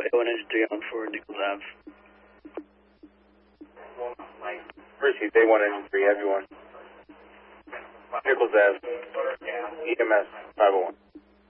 A1 engine 3 on for Nichols Ave. Received A1 engine 3, heavy one. Nichols Ave, EMS 501.